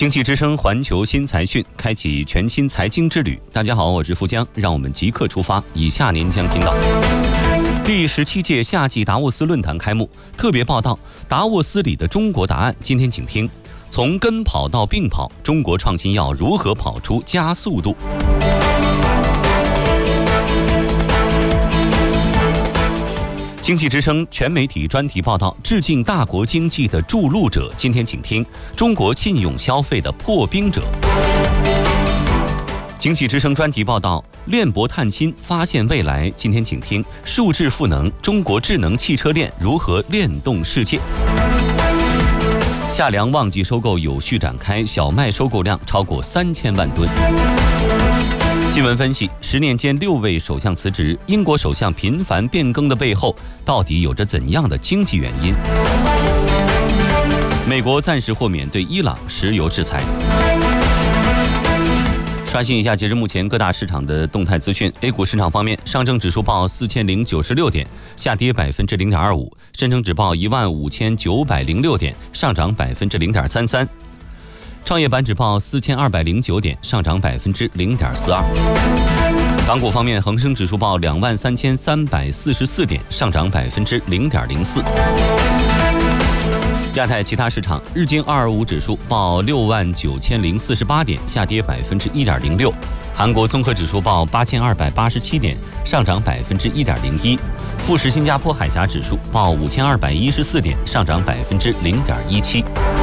经济之声环球新财讯，开启全新财经之旅。大家好，我是富江，让我们即刻出发。以下您将听到：第17届夏季达沃斯论坛开幕，特别报道达沃斯里的中国答案。今天请听：从跟跑到并跑，中国创新要如何跑出加速度？经济之声全媒体专题报道，致敬大国经济的筑路者。今天请听中国信用消费的破冰者。经济之声专题报道，链博探新发现未来。今天请听数智赋能，中国智能汽车链如何链动世界。夏粮旺季收购有序展开，小麦收购量超过3000万吨。新闻分析：10年间6位首相辞职，英国首相频繁变更的背后，到底有着怎样的经济原因？美国暂时豁免对伊朗石油制裁。刷新一下截至目前各大市场的动态资讯。A 股市场方面，上证指数报4096点，下跌0.25%；深成指报15906点，上涨0.33%。创业板指报4209点，上涨0.42%。港股方面，恒生指数报23344点，上涨0.04%。亚太其他市场，日经225指数报69048点，下跌1.06%。韩国综合指数报8287点，上涨1.01%。富时新加坡海峡指数报5214点，上涨0.17%。